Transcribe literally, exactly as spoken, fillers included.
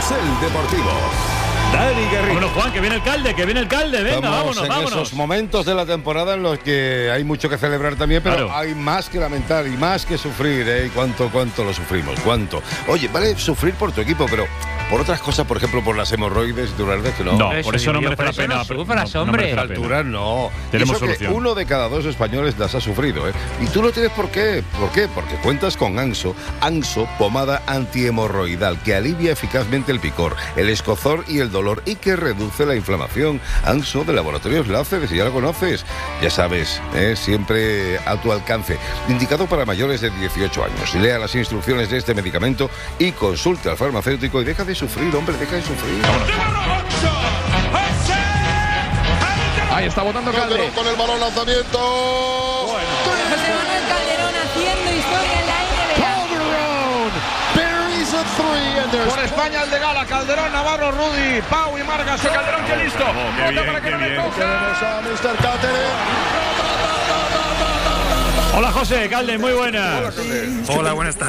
Carrusel Deportivo. Dani Garrido. Bueno, Juan, que viene el Calde, que viene el Calde. Venga, Estamos vámonos, en vámonos. esos momentos de la temporada en los que hay mucho que celebrar también, pero Claro. hay más que lamentar y más que sufrir, ¿eh? Y cuánto, cuánto lo sufrimos, cuánto. Oye, vale sufrir por tu equipo, pero por otras cosas, por ejemplo, por las hemorroides y durardes, que no. No, Eso, por eso no tío, merece por la eso pena. no sufras, no, no hombre. merece la A pena. alturas no. Tenemos Y eso que solución. uno de cada dos españoles las ha sufrido, ¿eh? Y tú no tienes por qué. ¿Por qué? Porque cuentas con Anso. Anso, pomada antihemorroidal, que alivia eficazmente el picor, el escozor y el dolor y que reduce la inflamación. Anso de Laboratorios Láser, si ya lo conoces. Ya sabes, ¿eh? Siempre a tu alcance. Indicado para mayores de dieciocho años. Lea las instrucciones de este medicamento y consulte al farmacéutico y deja de sufrir, hombre, deja de sufrir. Ahí está botando Calde. Calderón con el balón, lanzamiento. José Manuel Calderón haciendo historia en la N B A. Calderón buries a three and there's Por España el de Gala, Calderón, Navarro, Rudy, Pau y Margas. Calderón que listo. qué Bota bien, para que qué no le bien. coja. Tenemos a mister Cáceres. Hola, José, Calde, muy buenas. Hola, buenas tardes.